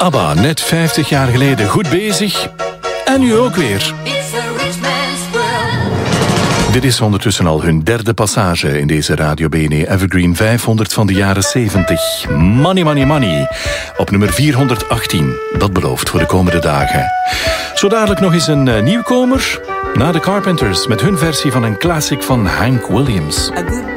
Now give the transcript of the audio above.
ABBA, net 50 jaar geleden goed bezig. En nu ook weer. Dit is ondertussen al hun derde passage in deze Radio BNE Evergreen 500 van de jaren 70. Money, money, money. Op nummer 418. Dat belooft voor de komende dagen. Zo dadelijk nog eens een nieuwkomer. Na de Carpenters met hun versie van een classic van Hank Williams.